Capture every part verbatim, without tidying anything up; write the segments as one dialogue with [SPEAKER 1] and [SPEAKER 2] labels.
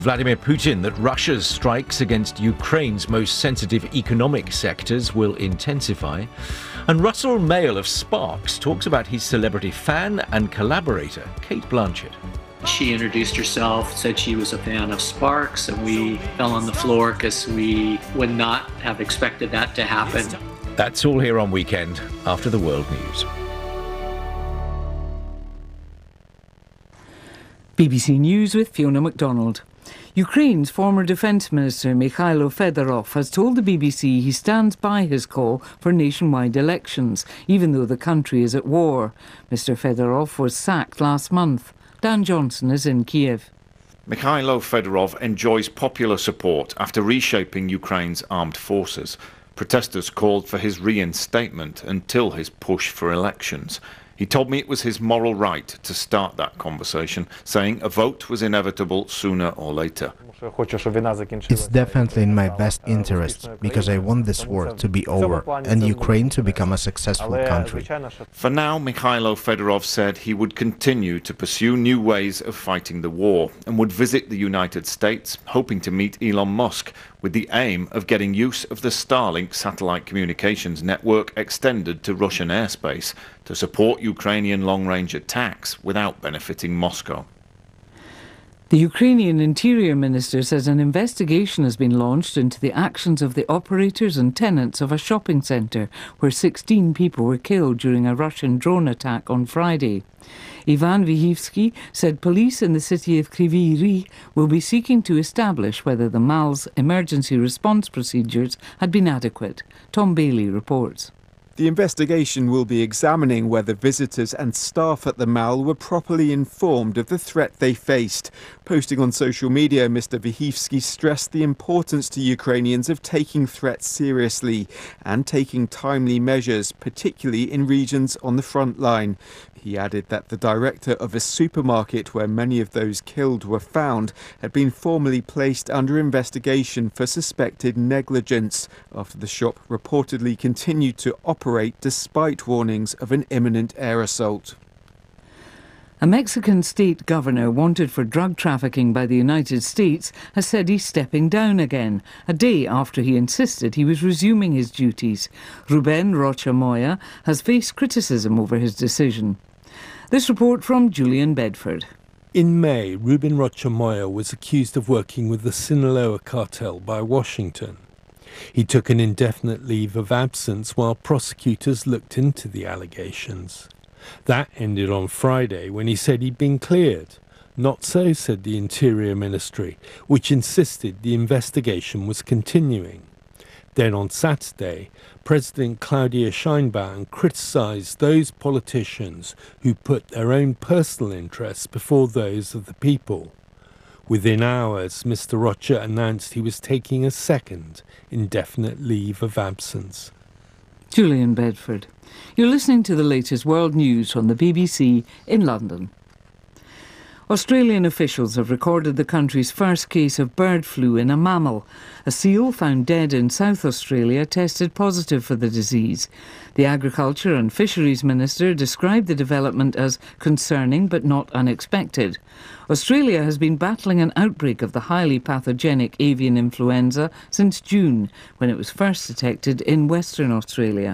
[SPEAKER 1] Vladimir Putin that Russia's strikes against Ukraine's most sensitive economic sectors will intensify. And Russell Mael of Sparks talks about his celebrity fan and collaborator, Cate Blanchett.
[SPEAKER 2] She introduced herself, said she was a fan of Sparks, and we fell on the floor because we would not have expected that to happen.
[SPEAKER 1] That's all here on Weekend after the World News.
[SPEAKER 3] B B C News with Fiona MacDonald. Ukraine's former Defence Minister Mikhailo Fedorov has told the B B C he stands by his call for nationwide elections, even though the country is at war. Mister Fedorov was sacked last month. Dan Johnson is in Kiev.
[SPEAKER 4] Mikhailo Fedorov enjoys popular support after reshaping Ukraine's armed forces. Protesters called for his reinstatement until his push for elections. He told me it was his moral right to start that conversation, saying a vote was inevitable sooner or later.
[SPEAKER 5] It's definitely in my best interest, because I want this war to be over and Ukraine to become a successful country.
[SPEAKER 4] For now, Mikhailo Fedorov said he would continue to pursue new ways of fighting the war and would visit the United States, hoping to meet Elon Musk, with the aim of getting use of the Starlink satellite communications network extended to Russian airspace to support Ukrainian long-range attacks without benefiting Moscow.
[SPEAKER 3] The Ukrainian Interior Minister says an investigation has been launched into the actions of the operators and tenants of a shopping centre where sixteen people were killed during a Russian drone attack on Friday. Ivan Vyhivsky said police in the city of Kryvyi Rih will be seeking to establish whether the Mal's emergency response procedures had been adequate. Tom Bailey reports.
[SPEAKER 6] The investigation will be examining whether visitors and staff at the Mall were properly informed of the threat they faced. Posting on social media, Mister Vyhivsky stressed the importance to Ukrainians of taking threats seriously and taking timely measures, particularly in regions on the front line. He added that the director of a supermarket where many of those killed were found had been formally placed under investigation for suspected negligence after the shop reportedly continued to operate despite warnings of an imminent air assault.
[SPEAKER 3] A Mexican state governor wanted for drug trafficking by the United States has said he's stepping down again, a day after he insisted he was resuming his duties. Ruben Rocha Moya has faced criticism over his decision. This report from Julian Bedford.
[SPEAKER 7] In May, Ruben Rocha Moya was accused of working with the Sinaloa cartel by Washington. He took an indefinite leave of absence while prosecutors looked into the allegations. That ended on Friday when he said he'd been cleared. Not so, said the Interior Ministry, which insisted the investigation was continuing. Then on Saturday, President Claudia Sheinbaum criticised those politicians who put their own personal interests before those of the people. Within hours, Mister Rocha announced he was taking a second indefinite leave of absence.
[SPEAKER 3] Julian Bedford. You're listening to the latest world news from the B B C in London. Australian officials have recorded the country's first case of bird flu in a mammal. A seal found dead in South Australia tested positive for the disease. The Agriculture and Fisheries Minister described the development as concerning but not unexpected. Australia has been battling an outbreak of the highly pathogenic avian influenza since June, when it was first detected in Western Australia.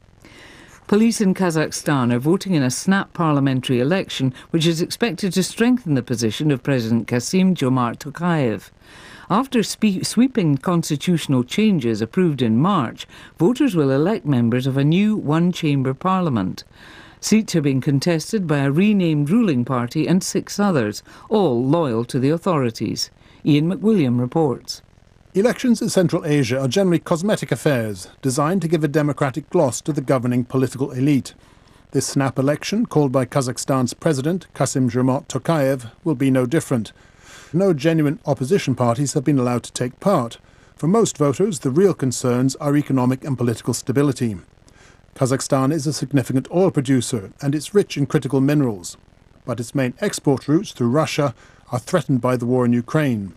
[SPEAKER 3] Police in Kazakhstan are voting in a snap parliamentary election which is expected to strengthen the position of President Kassym-Jomart Tokayev. After spe- sweeping constitutional changes approved in March, voters will elect members of a new one-chamber parliament. Seats are being contested by a renamed ruling party and six others, all loyal to the authorities. Ian McWilliam reports.
[SPEAKER 8] Elections in Central Asia are generally cosmetic affairs, designed to give a democratic gloss to the governing political elite. This snap election, called by Kazakhstan's president, Kassym-Jomart Tokayev, will be no different. No genuine opposition parties have been allowed to take part. For most voters, the real concerns are economic and political stability. Kazakhstan is a significant oil producer and it's rich in critical minerals. But its main export routes through Russia are threatened by the war in Ukraine.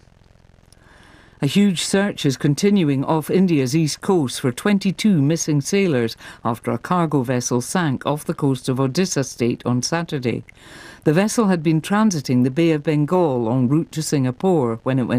[SPEAKER 3] A huge search is continuing off India's east coast for twenty-two missing sailors after a cargo vessel sank off the coast of Odisha state on Saturday. The vessel had been transiting the Bay of Bengal en route to Singapore when it went